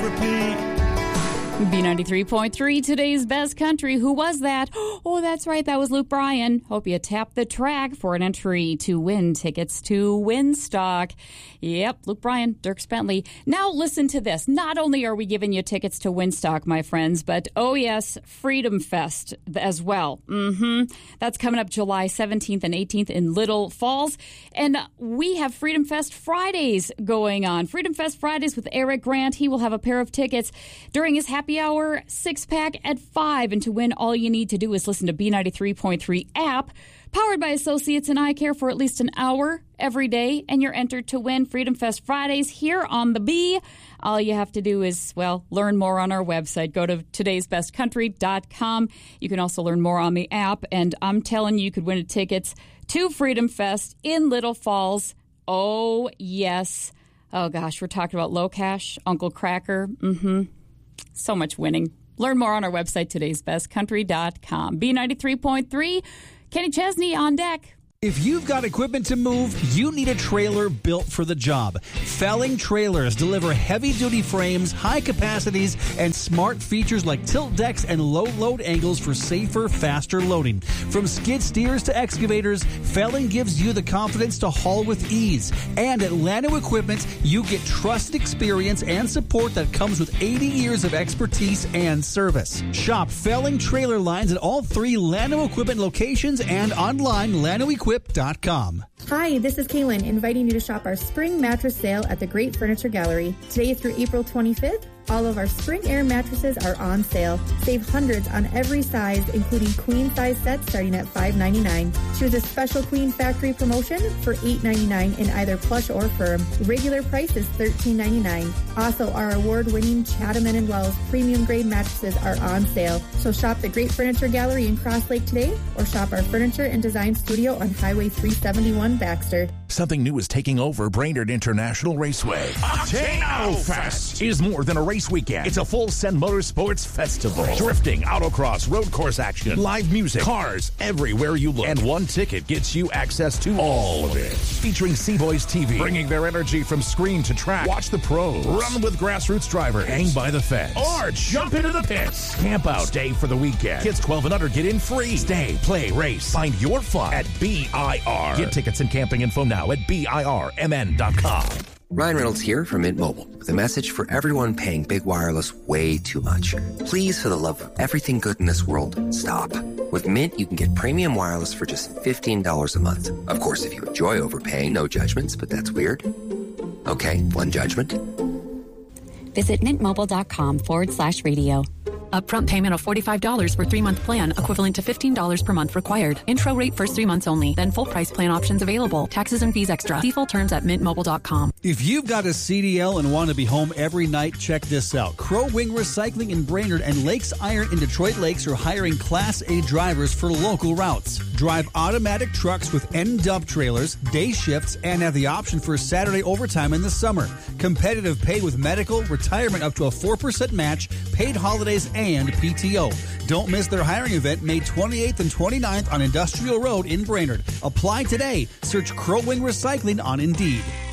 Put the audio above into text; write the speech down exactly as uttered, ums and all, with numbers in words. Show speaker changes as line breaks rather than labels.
repeat.
B ninety-three point three, today's best country. Who was that? Oh, that's right. That was Luke Bryan. Hope you tapped the track for an entry to win tickets to Winstock. Yep, Luke Bryan, Dierks Bentley. Now listen to this. Not only are we giving you tickets to Winstock, my friends, but oh yes, Freedom Fest as well. Mm-hmm. That's coming up July seventeenth and eighteenth in Little Falls. And we have Freedom Fest Fridays going on. Freedom Fest Fridays with Eric Grant. He will have a pair of tickets during his happy hour six-pack at five. And to win, all you need to do is listen to B ninety-three point three app, powered by Associates in Eye Care, for at least an hour every day, and you're entered to win Freedom Fest Fridays here on the B. All you have to do is, well, learn more on our website. Go to todays best country dot com. You can also learn more on the app, and I'm telling you, you could win tickets to Freedom Fest in Little Falls. Oh, yes. Oh, gosh, we're talking about Low Cash, Uncle Cracker. Mm-hmm. So much winning. Learn more on our website, todays best country dot com. B ninety-three point three, Kenny Chesney on deck.
If you've got equipment to move, you need a trailer built for the job. Felling Trailers deliver heavy-duty frames, high capacities, and smart features like tilt decks and low load angles for safer, faster loading. From skid steers to excavators, Felling gives you the confidence to haul with ease. And at Llano Equipment, you get trusted experience and support that comes with eighty years of expertise and service. Shop Felling Trailer lines at all three Llano Equipment locations and online, llano equip dot com.
Hi, this is Kaylin, inviting you to shop our spring mattress sale at the Great Furniture Gallery. Today through April twenty-fifth, all of our Spring Air mattresses are on sale. Save hundreds on every size, including queen size sets starting at five ninety-nine. Choose a special queen factory promotion for eight ninety-nine in either plush or firm. Regular price is thirteen ninety-nine. Also, our award-winning Chatham and Wells premium grade mattresses are on sale. So shop the Great Furniture Gallery in Cross Lake today, or shop our Furniture and Design Studio on Highway three seventy-one Baxter.
Something new is taking over Brainerd International Raceway.
Octano Fest
is more than a race weekend. It's a full-send motorsports festival. Drifting, autocross, road course action, live music, cars everywhere you look. And one ticket gets you access to all of it. Featuring C-Boys T V, bringing their energy from screen to track. Watch the pros, run with grassroots drivers, hang by the fence, or jump into the pits. Camp out, stay for the weekend. Kids twelve and under get in free. Stay, play, race. Find your fun at B I R. Get tickets and camping info now at B I R M N dot com.
Ryan Reynolds here from Mint Mobile with a message for everyone paying big wireless way too much. Please, for the love of everything good in this world, stop. With Mint, you can get premium wireless for just fifteen dollars a month. Of course, if you enjoy overpaying, no judgments, but that's weird. Okay, one judgment.
Visit mintmobile.com forward slash radio.
Upfront payment of forty-five dollars for three-month plan, equivalent to fifteen dollars per month required. Intro rate first three months only. Then full price plan options available. Taxes and fees extra. See full terms at mint mobile dot com.
If you've got a C D L and want to be home every night, check this out. Crow Wing Recycling in Brainerd and Lakes Iron in Detroit Lakes are hiring Class A drivers for local routes. Drive automatic trucks with end-dump trailers, day shifts, and have the option for Saturday overtime in the summer. Competitive pay with medical, retirement up to a four percent match, paid holidays, and P T O. Don't miss their hiring event May twenty-eighth and twenty-ninth on Industrial Road in Brainerd. Apply today. Search Crow Wing Recycling on Indeed.